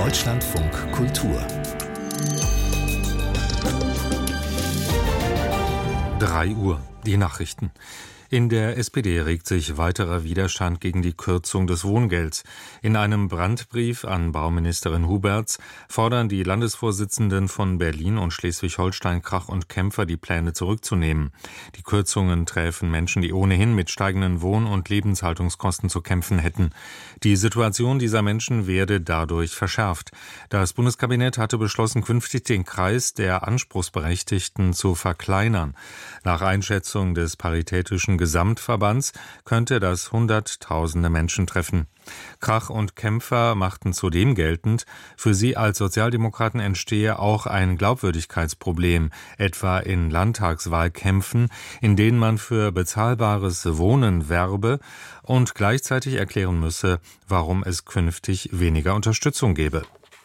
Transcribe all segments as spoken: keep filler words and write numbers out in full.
Deutschlandfunk Kultur. drei Uhr, die Nachrichten. In der S P D regt sich weiterer Widerstand gegen die Kürzung des Wohngelds. In einem Brandbrief an Bauministerin Huberts fordern die Landesvorsitzenden von Berlin und Schleswig-Holstein Krach und Kämpfer, die Pläne zurückzunehmen. Die Kürzungen träfen Menschen, die ohnehin mit steigenden Wohn- und Lebenshaltungskosten zu kämpfen hätten. Die Situation dieser Menschen werde dadurch verschärft. Das Bundeskabinett hatte beschlossen, künftig den Kreis der Anspruchsberechtigten zu verkleinern. Nach Einschätzung des Paritätischen Gesamtverbands könnte das Hunderttausende Menschen treffen. Krach und Kämpfer machten zudem geltend, für sie als Sozialdemokraten entstehe auch ein Glaubwürdigkeitsproblem, etwa in Landtagswahlkämpfen, in denen man für bezahlbares Wohnen werbe und gleichzeitig erklären müsse, warum es künftig weniger Unterstützung gebe.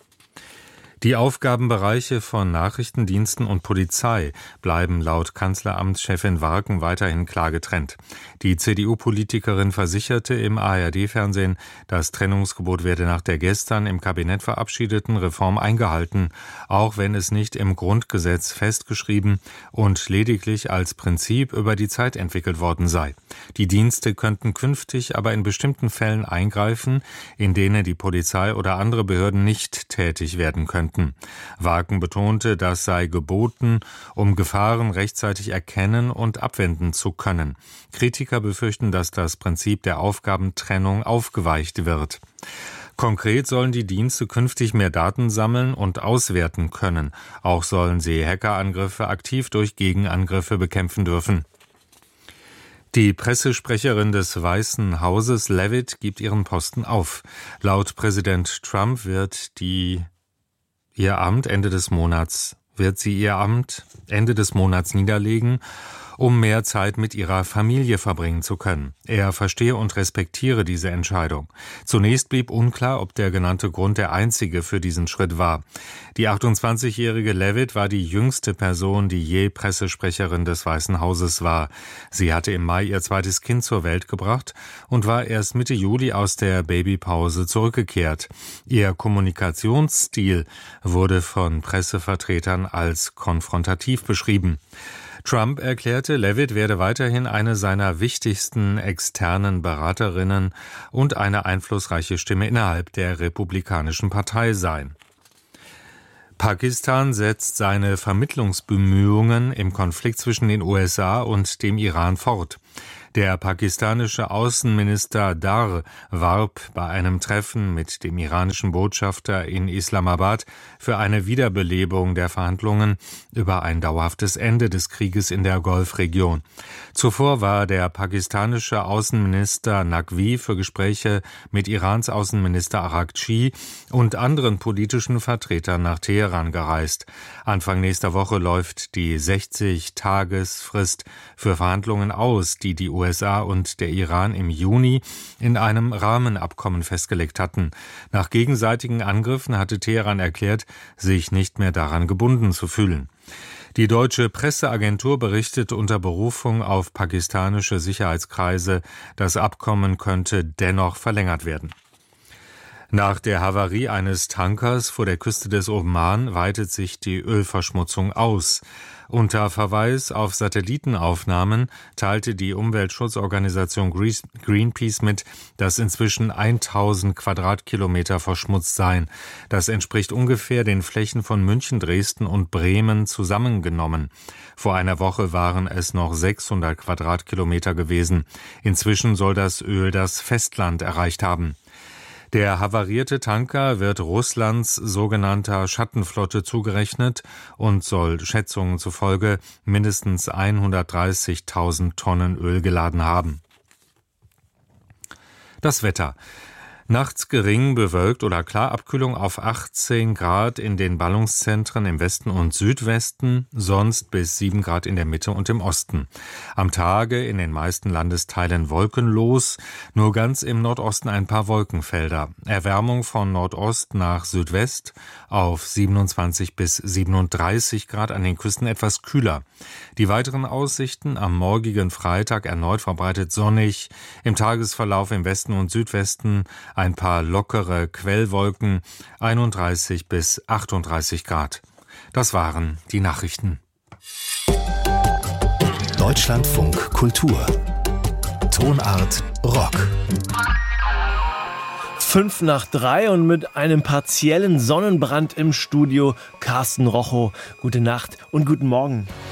Die Aufgabenbereiche von Nachrichtendiensten und Polizei bleiben laut Kanzleramtschefin Warken weiterhin klar getrennt. Die C D U-Politikerin versicherte im A R D-Fernsehen, das Trennungsgebot werde nach der gestern im Kabinett verabschiedeten Reform eingehalten, auch wenn es nicht im Grundgesetz festgeschrieben und lediglich als Prinzip über die Zeit entwickelt worden sei. Die Dienste könnten künftig aber in bestimmten Fällen eingreifen, in denen die Polizei oder andere Behörden nicht tätig werden könnten. Warken betonte, das sei geboten, um Gefahren rechtzeitig erkennen und abwenden zu können. Kritiker befürchten, dass das Prinzip der Aufgabentrennung aufgeweicht wird. Konkret sollen die Dienste künftig mehr Daten sammeln und auswerten können. Auch sollen sie Hackerangriffe aktiv durch Gegenangriffe bekämpfen dürfen. Die Pressesprecherin des Weißen Hauses, Leavitt, gibt ihren Posten auf. Laut Präsident Trump wird die Ihr Amt Ende des Monats, wird sie ihr Amt Ende des Monats niederlegen, um mehr Zeit mit ihrer Familie verbringen zu können. Er verstehe und respektiere diese Entscheidung. Zunächst blieb unklar, ob der genannte Grund der einzige für diesen Schritt war. Die achtundzwanzigjährige Leavitt war die jüngste Person, die je Pressesprecherin des Weißen Hauses war. Sie hatte im Mai ihr zweites Kind zur Welt gebracht und war erst Mitte Juli aus der Babypause zurückgekehrt. Ihr Kommunikationsstil wurde von Pressevertretern als konfrontativ beschrieben. Trump erklärte, Leavitt werde weiterhin eine seiner wichtigsten externen Beraterinnen und eine einflussreiche Stimme innerhalb der Republikanischen Partei sein. Pakistan setzt seine Vermittlungsbemühungen im Konflikt zwischen den U S A und dem Iran fort. Der pakistanische Außenminister Dar warb bei einem Treffen mit dem iranischen Botschafter in Islamabad für eine Wiederbelebung der Verhandlungen über ein dauerhaftes Ende des Krieges in der Golfregion. Zuvor war der pakistanische Außenminister Naqvi für Gespräche mit Irans Außenminister Araghchi und anderen politischen Vertretern nach Teheran gereist. Anfang nächster Woche läuft die sechzig-Tagesfrist für Verhandlungen aus, die die U S A und der Iran im Juni in einem Rahmenabkommen festgelegt hatten. Nach gegenseitigen Angriffen hatte Teheran erklärt, sich nicht mehr daran gebunden zu fühlen. Die deutsche Presseagentur berichtet unter Berufung auf pakistanische Sicherheitskreise, das Abkommen könnte dennoch verlängert werden. Nach der Havarie eines Tankers vor der Küste des Oman weitet sich die Ölverschmutzung aus. Unter Verweis auf Satellitenaufnahmen teilte die Umweltschutzorganisation Greenpeace mit, dass inzwischen tausend Quadratkilometer verschmutzt seien. Das entspricht ungefähr den Flächen von München, Dresden und Bremen zusammengenommen. Vor einer Woche waren es noch sechshundert Quadratkilometer gewesen. Inzwischen soll das Öl das Festland erreicht haben. Der havarierte Tanker wird Russlands sogenannter Schattenflotte zugerechnet und soll Schätzungen zufolge mindestens hundertdreißigtausend Tonnen Öl geladen haben. Das Wetter. Nachts gering bewölkt oder klar, Abkühlung auf achtzehn Grad in den Ballungszentren im Westen und Südwesten, sonst bis sieben Grad in der Mitte und im Osten. Am Tage in den meisten Landesteilen wolkenlos, nur ganz im Nordosten ein paar Wolkenfelder. Erwärmung von Nordost nach Südwest auf siebenundzwanzig bis siebenunddreißig Grad, an den Küsten etwas kühler. Die weiteren Aussichten am morgigen Freitag erneut verbreitet sonnig, im Tagesverlauf im Westen und Südwesten ein paar lockere Quellwolken, einunddreißig bis achtunddreißig Grad. Das waren die Nachrichten. Deutschlandfunk Kultur. Tonart Rock. Fünf nach drei und mit einem partiellen Sonnenbrand im Studio Carsten Rochow. Gute Nacht und guten Morgen.